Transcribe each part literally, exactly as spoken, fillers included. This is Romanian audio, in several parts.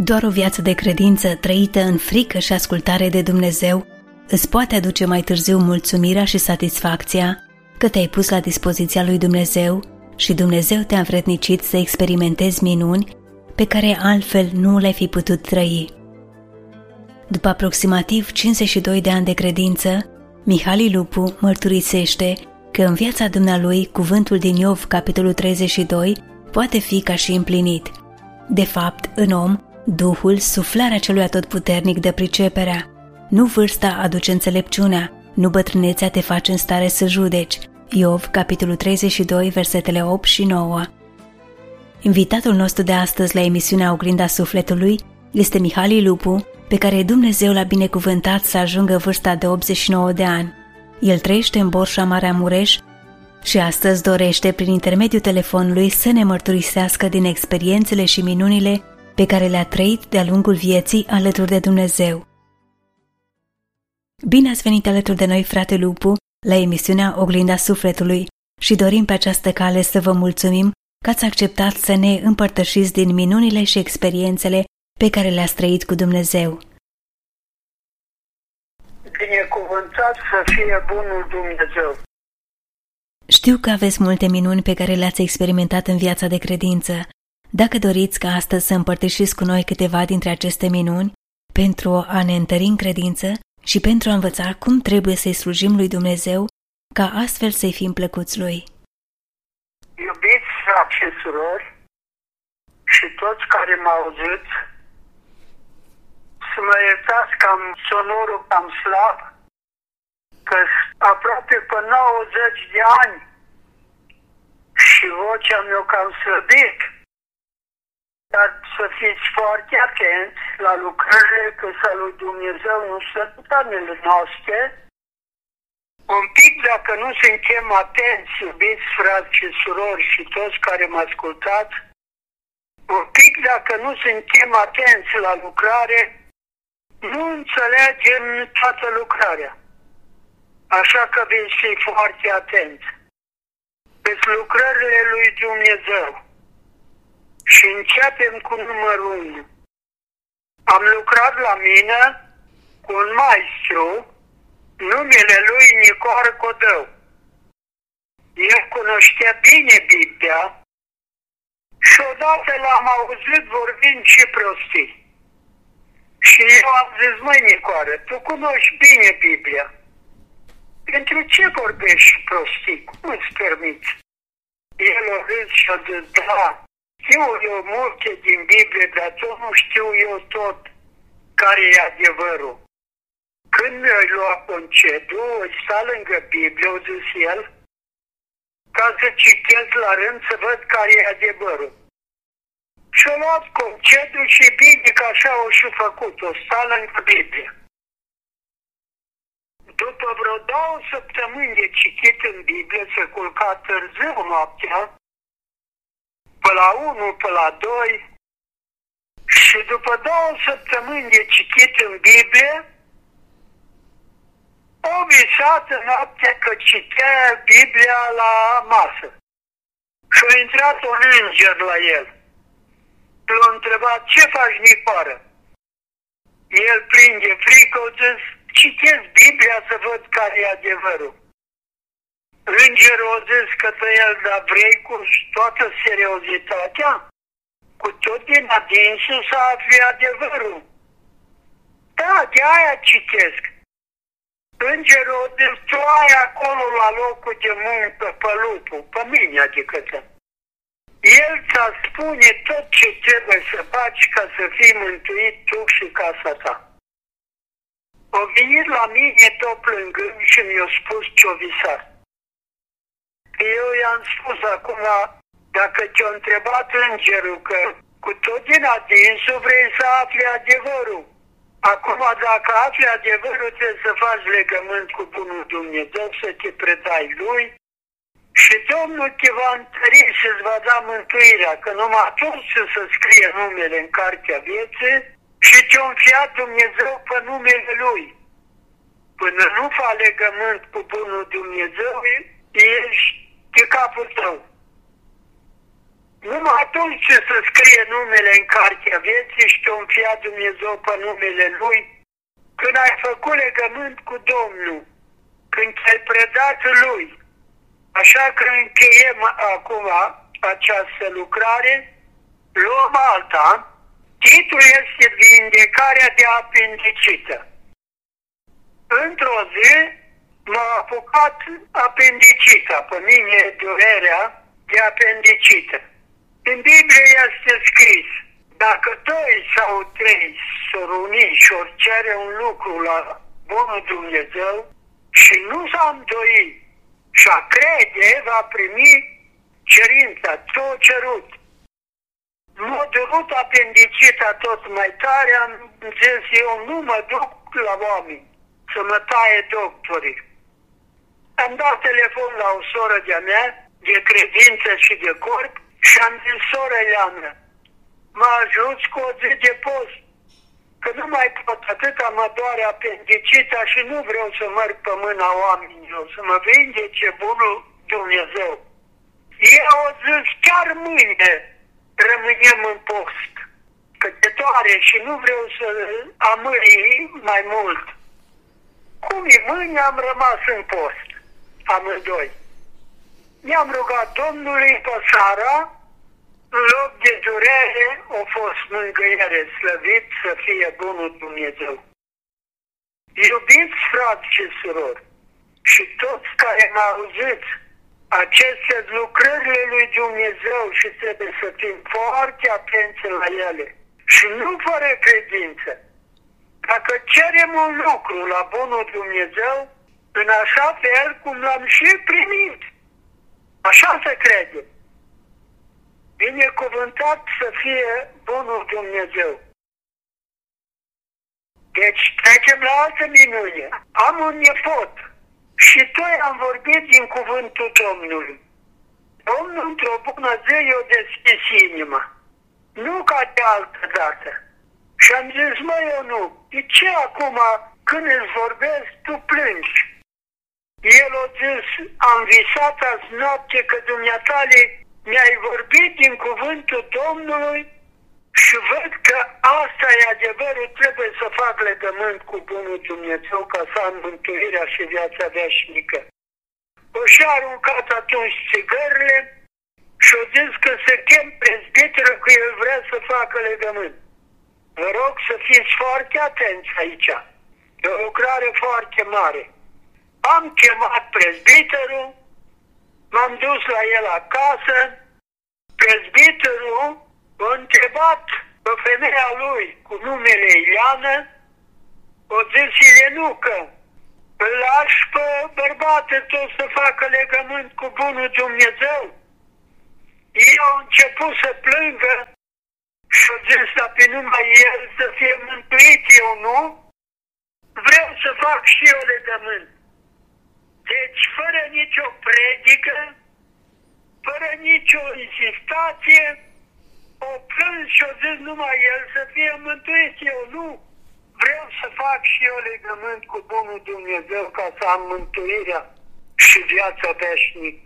Doar o viață de credință trăită în frică și ascultare de Dumnezeu îți poate aduce mai târziu mulțumirea și satisfacția că te-ai pus la dispoziția lui Dumnezeu și Dumnezeu te-a învrednicit să experimentezi minuni pe care altfel nu le-ai fi putut trăi. După aproximativ cincizeci și doi de ani de credință, Mihaly Lupu mărturisește că în viața dumnealui cuvântul din Iov, capitolul treizeci și doi, poate fi ca și împlinit. De fapt, în om, Duhul, suflarea celui atotputernic dă priceperea. Nu vârsta aduce înțelepciunea, nu bătrânețea te face în stare să judeci. Iov, capitolul treizeci și doi, versetele opt și nouă. Invitatul nostru de astăzi la emisiunea Oglinda Sufletului este Mihaly Lupu, pe care Dumnezeu l-a binecuvântat să ajungă vârsta de optzeci și nouă de ani. El trăiește în Borșa Marea Mureș și astăzi dorește, prin intermediul telefonului, să ne mărturisească din experiențele și minunile pe care le-a trăit de-a lungul vieții alături de Dumnezeu. Bine ați venit alături de noi, frate Lupu, la emisiunea Oglinda Sufletului și dorim pe această cale să vă mulțumim că ați acceptat să ne împărtășiți din minunile și experiențele pe care le-ați trăit cu Dumnezeu. Binecuvântat să fie bunul Dumnezeu! Știu că aveți multe minuni pe care le-ați experimentat în viața de credință. Dacă doriți ca astăzi să împărtășiți cu noi câteva dintre aceste minuni, pentru a ne întări în credință și pentru a învăța cum trebuie să-i slujim lui Dumnezeu, ca astfel să-i fim plăcuți lui. Iubiți frați și surori și toți care m-au auzit, să mă iertați că am sonorul cam slab, că aproape pe nouăzeci de ani și vocea mi-o cam slăbit. Dar să fiți foarte atenți la lucrările că să lui Dumnezeu nu sunt planele noastre. Un pic dacă nu suntem atenți, iubiți frați și surori și toți care mă ascultați, un pic dacă nu suntem atenți la lucrare, nu înțelegem toată lucrarea. Așa că veți fi foarte atenți. Deci lucrările lui Dumnezeu. Și începem cu numărul unu. Am lucrat la mine cu un maestru, numele lui Nicor Codău. El cunoștea bine Biblia și odată l-am auzit vorbind și prostii. Și eu am zis, măi Nicoară, tu cunoști bine Biblia. Pentru ce vorbești și prostii? Cum îți permiți? El a râs și a zis, da, știu eu multe din Biblie, dar tot nu știu eu tot care e adevărul. Când mi-ai luat concediu, o sta lângă Biblie, a zis el, ca să citesc la rând să văd care e adevărul. Și-a luat concediu și bine că așa o și făcut, o sta lângă Biblie. După vreo două săptămâni de citit în Biblie, se culca târziu noaptea, pe la unu, pe la doi, și după două săptămâni de citit în Biblie, o visat în noapte că citea Biblia la masă. Și a intrat un înger la el. L-a întrebat, ce faci, Nicoară? El, plin de frică, a zis, citesc Biblia să văd care e adevărul. Îngerul a zis către el, dar vrei cu toată seriozitatea, cu tot din adinsul să afli adevărul. Da, de aia citesc. Îngerul a zis, tu ai acolo la locul de muncă pe Lupu, pe mine adică te. El ți-a spune tot ce trebuie să faci ca să fii mântuit tu și casa ta. A venit la mine tot plângând și mi-a spus ce-o visat. Eu i-am spus acum, dacă te-a întrebat îngerul că cu tot din adinsul vrei să afli adevărul. Acum dacă afli adevărul trebuie să faci legământ cu bunul Dumnezeu, să te predai lui și Domnul te va întări și îți va da mântuirea, că numai atunci să scrie numele în cartea vieții și te-a înfiat Dumnezeu pe numele lui. Până nu faci legământ cu bunul Dumnezeu, ești de capul tău. Numai atunci ce să scrie numele în cartea vieții și te-o înfia Dumnezeu pe numele Lui, când ai făcut legământ cu Domnul, când te-ai predat Lui. Așa că încheiem acum această lucrare, luăm alta. Titlul este Vindecarea de apendicită. Într-o zi m-a apucat apendicita, pe mine durerea de apendicită. În Biblie este scris, dacă doi sau trei s-or uni și or cere un lucru la bunul Dumnezeu și nu s-a îndoit și a crede, va primi cerința, ce-o cerut. M-a durut apendicita tot mai tare, am zis, eu nu mă duc la oameni să mă taie doctorii. Am dat telefon la o soră de-a mea, de credință și de corp, și am zis, soră Ileana, mă ajuți cu o zi de post, că nu mai pot, atâta mă doare apendicita și nu vreau să merg pe mâna oamenilor, să mă vindece bunul Dumnezeu. Ei au zis, chiar mâine rămânem în post, că te doare și nu vreau să amâi mai mult. Cum e mâine, am rămas în post, amândoi. Ne-am rugat Domnului pe seara, în loc de durere, a fost mângâiere, slăvit să fie bunul Dumnezeu. Iubiți frați și surori, și toți care mă auziți, aceste lucrările lui Dumnezeu și trebuie să fim foarte atenți la ele și nu fără credință. Dacă cerem un lucru la bunul Dumnezeu, în așa fel cum l-am și primit, așa se crede. Binecuvântat să fie bunul Dumnezeu. Deci trecem la altă minune. Am un nepot și doi am vorbit din cuvântul Domnului. Domnul într-o bună zi i-a deschis inima. Nu ca de altă dată. Și am zis, mă, eu nu. De ce acum când îți vorbesc, tu plângi? El a zis, am visat azi noapte că dumneatale mi-ai vorbit din cuvântul Domnului și văd că asta e adevărul, trebuie să fac legământ cu bunul Dumnezeu ca să am mântuirea și viața veșnică. O și-a aruncat atunci țigările și a zis că se chem prezbiterul că el vrea să facă legământ. Vă rog să fiți foarte atenți aici. E o lucrare foarte mare. Am chemat prezbiterul, m-am dus la el acasă, prezbiterul a întrebat pe femeia lui cu numele Ileana, o zis Ilenucă, îl lași pe bărbatul tău să facă legământ cu bunul Dumnezeu? Ei au început să plângă și au zis, dar pe numai el să fie mântuit, eu nu? Vreau să fac și eu legământ. Deci, fără nicio predică, fără nicio insistație, o plâns și o zis numai el să fie mântuit, eu nu. Vreau să fac și eu legământ cu bunul Dumnezeu ca să am mântuirea și viața veșnică.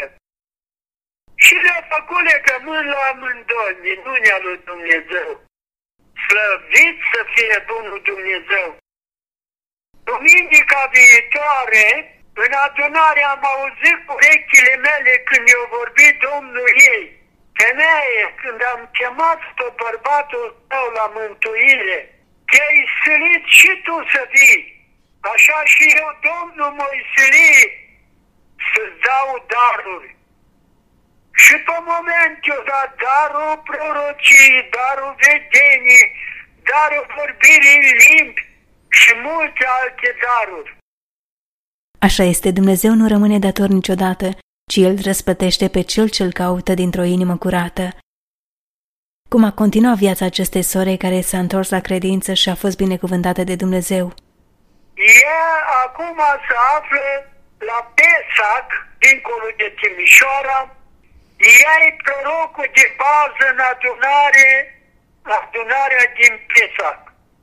Și le-a făcut legământ la amândoi, minunea lui Dumnezeu. Slăvit să fie bunul Dumnezeu. Duminica viitoare, în adunare am auzit cu urechile mele când i-a vorbit Domnul ei. Femeie, când am chemat pe bărbatul tău la mântuire, te-ai silit și tu să vii. Așa și eu, Domnul, m-ai silit să-ți dau daruri. Și pe moment i-a dat darul prorocii, darul vedenii, darul vorbirii în limbi și multe alte daruri. Așa este, Dumnezeu nu rămâne dator niciodată, ci El răsplătește pe cel ce-L caută dintr-o inimă curată. Cum a continuat viața acestei sore care s-a întors la credință și a fost binecuvântată de Dumnezeu? Ea acum se află la Pesac, dincolo de Timișoara. Ea e prorocul de bază în adunare, adunarea din Pesac.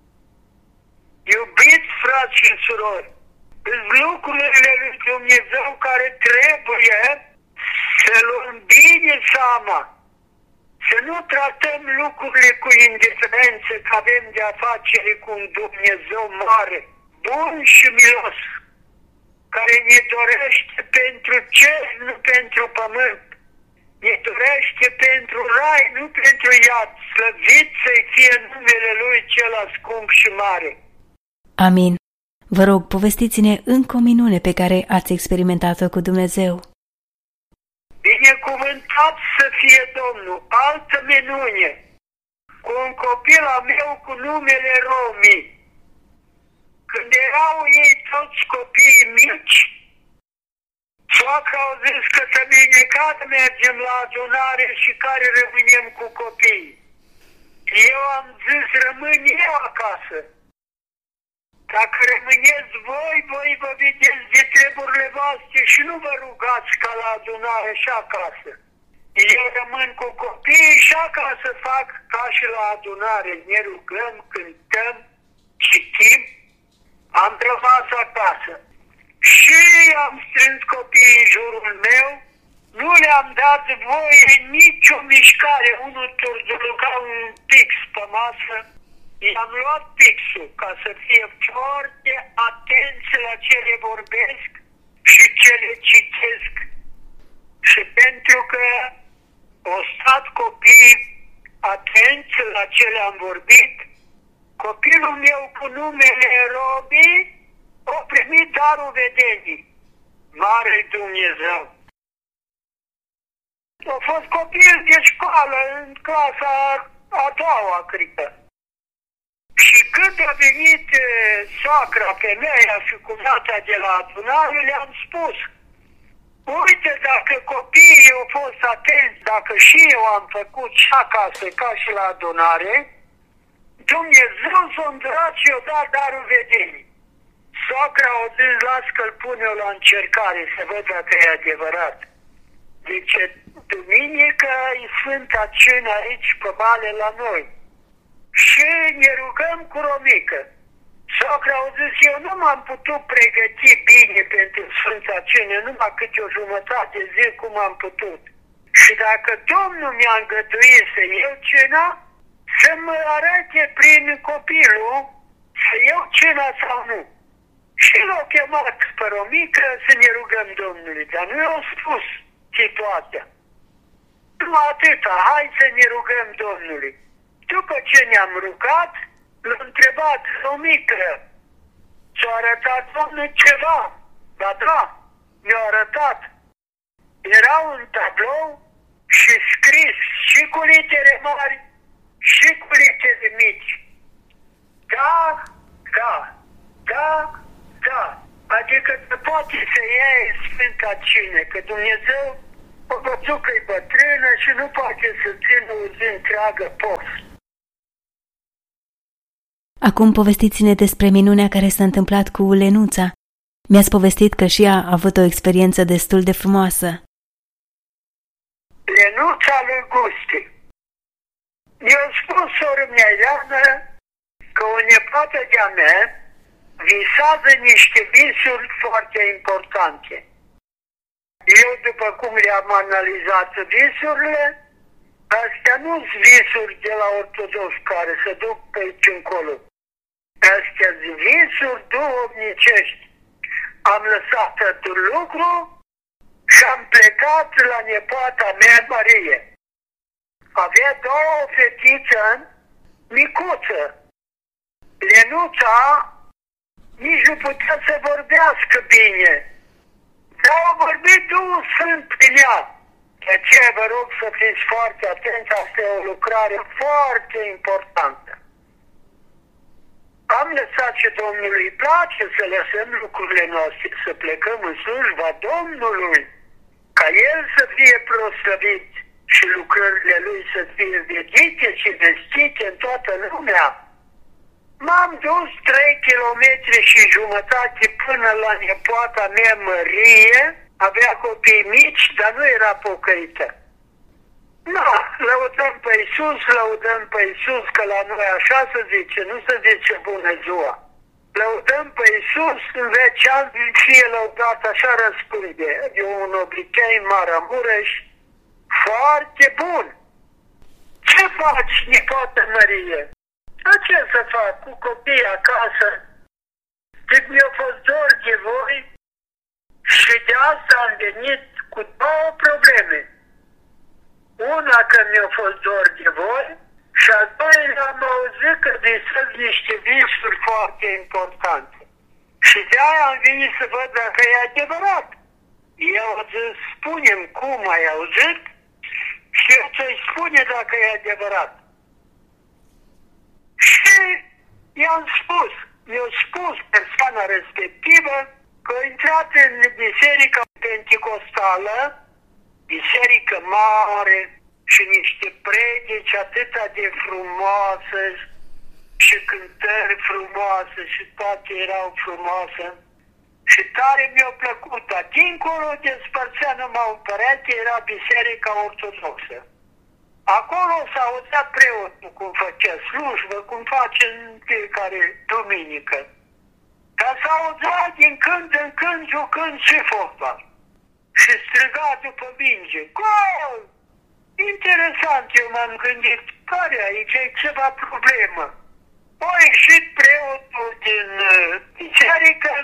Iubiți frați și surori, lucrurile lui Dumnezeu care trebuie să luăm bine seama, Să nu tratăm lucrurile cu indiferență, că avem de-a face cu un Dumnezeu mare, bun și milos, care ne dorește pentru cer, nu pentru pământ. Ne dorește pentru rai, nu pentru iad. Slăvit să-i fie numele Lui cel ascump și mare. Amin. Vă rog, povestiți-ne încă o minune pe care ați experimentat-o cu Dumnezeu. Binecuvântat să fie Domnul, altă minune, cu un copil al meu cu numele Romi. Când erau ei toți copiii mici, soacra au zis că să mine mergem la adunare și care rămânem cu copiii. Eu am zis, rămân eu acasă. Dacă rămâneți voi, voi vă vedeți de treburile voastre și nu vă rugați ca la adunare și acasă. Eu rămân cu copiii și acasă fac ca și la adunare. Ne rugăm, cântăm, citim. Am rămas acasă. Și am strâns copiii în jurul meu. Nu le-am dat voie nicio mișcare. Unul turduruca un pix pe masă. I-am luat pixul ca să fie foarte atenți la ce le vorbesc și ce le citesc. Și pentru că au stat copiii atenți la ce le-am vorbit, copilul meu cu numele Robi a primit darul vedenii. Mare Dumnezeu! A fost copil de școală în clasa a doua, cred că. Și când a venit e, soacra, femeia și cumnata de la adunare, le-am spus, uite, dacă copiii au fost atenți, dacă și eu am făcut și acasă, ca și la adunare, Dumnezeu s-a îndrat și i-a dat darul vedenii. Soacra a zis, las că-l pun eu la încercare, să văd dacă e adevărat. Deci, duminică e Sfânta Cină aici pe Vale la noi. Și ne rugăm cu Romică. Socra au zis, eu nu m-am putut pregăti bine pentru Sfânta Cină, numai câte o jumătate de zi cum am putut. Și dacă Domnul mi-a îngăduit să iau cina, să mă arate prin copilul să iau cina sau nu. Și l-au chemat pe Romică să ne rugăm Domnului, dar nu i-au spus situația. Nu atâta, hai să ne rugăm Domnului. După ce ne-am rugat, l-a întrebat, Romică, ți-a arătat Domnul ceva? Ba da, mi-a arătat. Era un tablou și scris și cu litere mari și cu litere mici. Da, da, da, da. Adică se poate să iei Sfânta Cină, că Dumnezeu o văzut că-i bătrână și nu poate să țină o zi întreagă post. Acum povestiți-ne despre minunea care s-a întâmplat cu Lenuța. Mi-ați povestit că și ea a avut o experiență destul de frumoasă. Lenuța lui Gusti. Eu spun soră mea Ileana că o nepoată de-a mea visează niște visuri foarte importante. Eu, după cum le-am analizat visurile, astea nu sunt visuri de la ortodox care se duc pe aici încolo. Astea sunt visuri duhovnicești. Am lăsat totul lucru și am plecat la nepoata mea, Marie. Avea două fetițe micuță. Lenuța nici nu putea să vorbească bine. Dar au vorbit Duhul Sfânt prin ea. De aceea vă rog să fiți foarte atenți, asta e o lucrare foarte importantă. Am lăsat și Domnului îi place să lăsăm lucrurile noastre, să plecăm în slujba Domnului, ca El să fie proslăvit și lucrările Lui să fie vedite și vestite în toată lumea. M-am dus trei kilometri și jumătate până la nepoata mea Mărie, avea copii mici, dar nu era pocăită. Da, lăudăm pe Iisus, lăudăm pe Iisus, că la noi așa se zice, nu se zice bună ziua. Lăudăm pe Iisus, în veci ani fie lăudat, așa răspunde. E un obicei în Maramureș foarte bun. ce faci, nepoată Mărie? A ce să fac cu copiii acasă? Deci mi-a fost dor de voi și de asta am venit cu două probleme. Una că mi-a fost dor de voi și a doilea am auzit că visez niște visuri foarte importante. Și de aia am venit să văd dacă e adevărat. Eu o să spunem cum ai auzit și eu să-i spune dacă e adevărat. Și i-am spus, mi-a spus persoana respectivă că a intrat în biserica penticostală, biserică mare și niște predici atâta de frumoase și cântări frumoase și toate erau frumoase. Și tare mi-a plăcut, dar dincolo de spărțea numai un perete era biserica ortodoxă. Acolo s-a auzit preotul cum făcea slujbă, cum face în fiecare duminică. Dar s-a auzit din când în când jucând și fotbal. Și striga după minge, gol! Interesant, eu m-am gândit, care aici e ceva problemă. A ieșit preotul din uh, biserică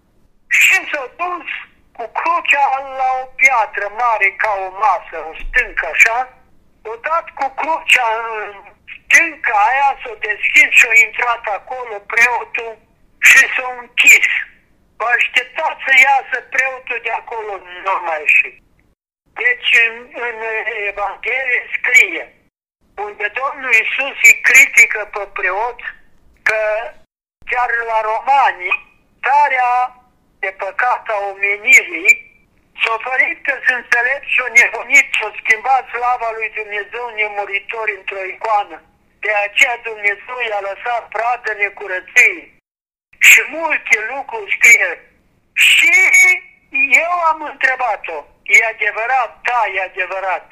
și s-a dus cu crucea la o piatră mare ca o masă, o stâncă așa. O dat cu crucea în stânca aia, s-a deschis și a intrat acolo preotul și s-a închis. A așteptat să iasă preotul de acolo, nu mai ieșit. Deci în, în Evanghelie scrie, unde Domnul Iisus îi critică pe preot, că chiar la Romani, starea de păcat a omenirii, s-a oferit că sunt înțelepți și-o nebunit și-o schimbat slava lui Dumnezeu nemuritor într-o icoană. De aceea Dumnezeu i-a lăsat pradă necurăției. Și multe lucruri scrie. Și eu am întrebat-o, e adevărat? Da, e adevărat.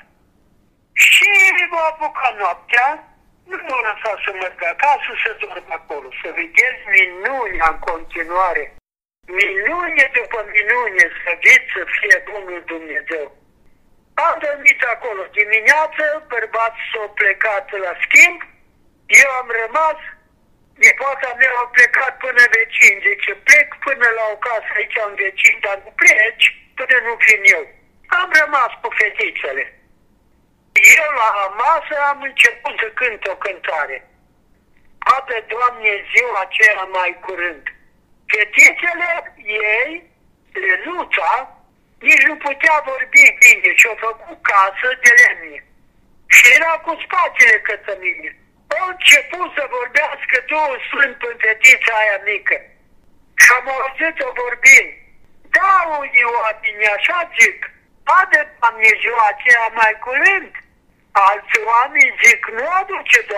Și m-a apucat noaptea, nu m-a lăsat să merg acasă, să dorm acolo, să vedeți minunea în continuare. Minune după minune, slăvit să fie Bunul Dumnezeu. Am dormit acolo dimineață, bărbații s-au plecat la schimb, eu am rămas, nepoata mea a plecat până vecin, zice plec până la o casă aici în vecin, dar nu pleci până nu vin eu. Am rămas cu fetițele. Eu la masă am început să cânt o cântare. Adă, Doamne, ziua aceea mai curând. Fetițele ei, Lenuța, nici nu putea vorbi bine și-au făcut casă de lemne. Și era cu spatele către mine. Au început să vorbească două sfânt în fetița aia mică. Și am auzit-o vorbind. Da, unii oameni, așa zic, adă, Doamne, ziua aceea mai curând. Alți oameni zic, nu aduce, Doamne.